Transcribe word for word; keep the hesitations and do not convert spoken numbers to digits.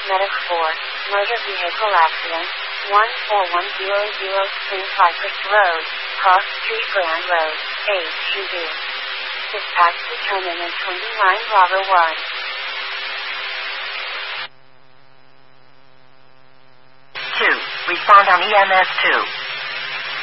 Medic four, motor vehicle accident, one four one zero zero Spring Cypress Road, Cross Street Grand Road, A Q D. Dispatch determinant twenty-nine Bravo one. two. Respond on E M S two.